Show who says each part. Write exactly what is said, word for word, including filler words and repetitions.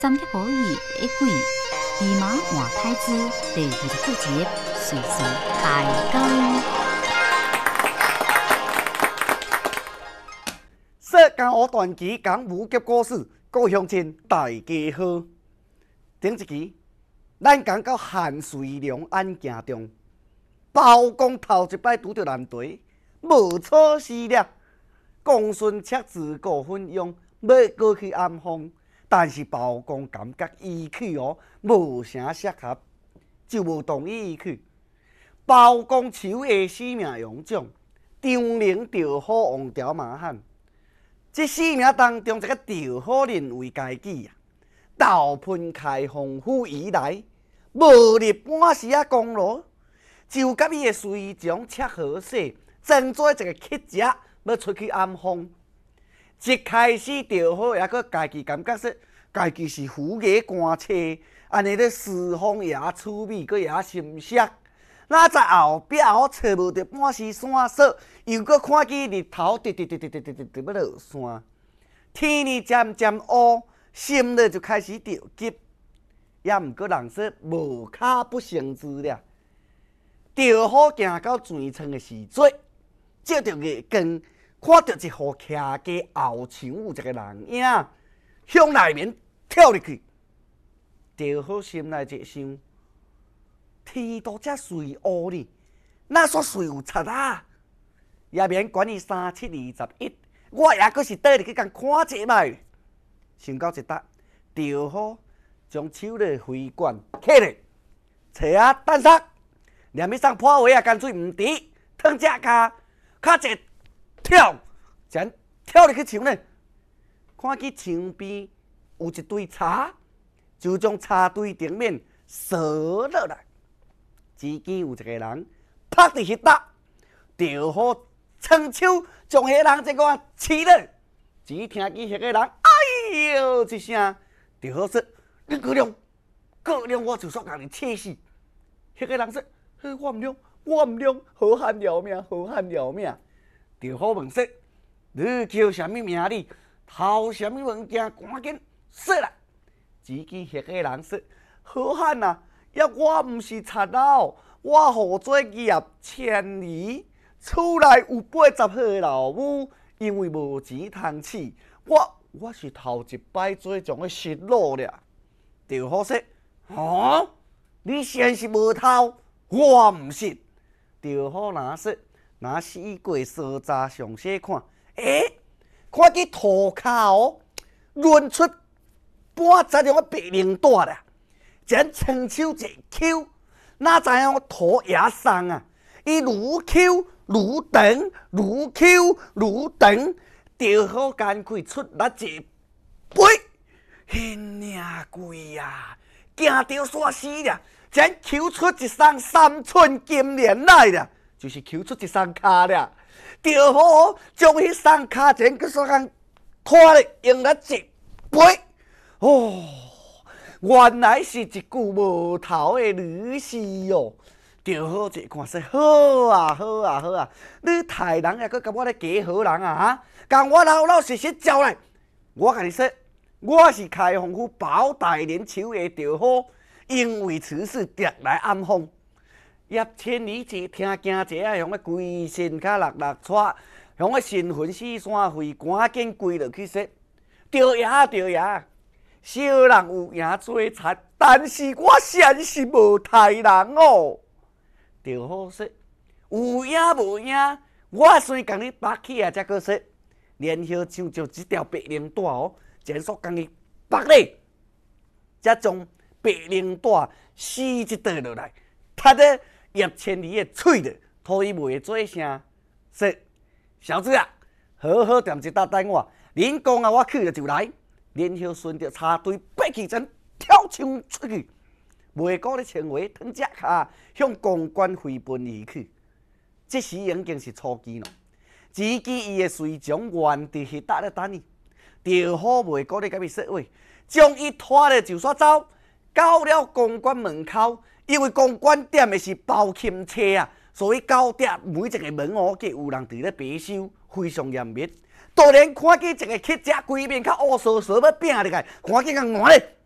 Speaker 1: 三吉可以一鬼，骑马换太子第二十九集，随时开讲。
Speaker 2: 说江湖传奇讲武侠故事，各位乡亲大家好。顶一期，咱讲到韩遂良案件中，包公头一摆拄着难题，无措施了。公孙策自告奋勇要过去暗访，但是包公感觉伊去哦无啥适合，就无同意伊去。包公手下四名勇将，张灵、赵虎、王朝、马汉。这四名当中，一个赵虎认为家己啊，豆喷开封府以来，无立半时啊功劳，就甲伊的随从赤河氏装作一个乞食，要出去暗访。一开始赵虎也阁家己感觉说，家己是虎爷官车，安尼咧四方爷趣味，阁也心塞。那在后壁哦，找无着半时线索，又阁看见日头直直直直直直直直要落山，天气渐渐乌，心里就开始着急。也毋过人说无卡不成之了。赵虎行到泉村的时阵，照着月光，看到一户徛家后墙有一个人影，向内面跳入去。赵虎心内一想。天都遮水乌哩，哪煞水有贼啊？也免管伊三七二十一，我也阁是倒入去共看一摆。想到一搭，赵虎将手里挥管起来，找啊等杀，连要送破鞋啊，干脆毋值，躺只骹，脚一跳，将跳入去墙内，看见墙边有一堆柴，就将柴堆顶面扫落来。只见有一个人趴伫迄搭，赵虎伸手将迄人这个刺了。只听见迄个人哎呦一声，赵虎说：“你过量，过量，我就煞共你刺死。”迄个人说：“我毋量，我毋量，好汉要命，好汉要命。”赵虎问说：“你叫什么名哩？偷什么物件？赶紧说来。”只见迄个人说：“好汉啊！”也我毋是贼佬，我何做业千里，厝内有八十岁的老母，因为无钱通饲，我我是头一摆做将个失落了。赵虎说：“哦，你先是无偷，我毋信。”赵虎拿说，拿四过烧渣详细看，诶，看见涂骹哦，润出半截种个白绫带啦。将双手一揪，哪知影土也松啊！伊愈揪愈长，愈揪愈长，赵虎干脆出力一飞，迄领贵啊，惊到煞死了！将揪出一双三寸金莲来了，就是揪出一双骹了。赵虎将迄双骹前佮煞共拖咧，用力一飞，哦！原来是一具无头的女尸哦！赵虎一看说：“好啊，好啊，好啊！你杀人也阁甲我咧假好人啊哈！共我老老实实招来。我甲你说，我是开封府包大人手下赵虎，因为此事特来暗访。叶千里一听惊者啊，向个规身骹落落喘，向个神魂四散飞，赶紧跪落去说：赵爷，赵爷！小人有影做贼，但是我现是无杀人哦。赵虎说：“有影无影，我先共你拔起啊，才个说。然后像着一条白绫带哦，前说共你拔咧，才将白绫带撕一倒落来，踢在叶千里的喙里，拖伊袂做声。说小子啊，好好踮一搭等我，恁讲啊，我去了就来。”然后顺着插队爬起针跳墙出去，袂顾咧穿鞋，躺只骹向公馆飞奔而去。这时已经是初期了，只见伊的随从原伫迄搭咧等伊。赵虎袂顾咧甲伊说话，将伊拖咧就煞走，到了公馆门口。因为公馆点的是包钦车啊，所以到底每一个门哦，皆有人伫咧把守，非常严密。突然看见一个乞食，规面较乌扫扫，要拼入来，赶紧甲换咧，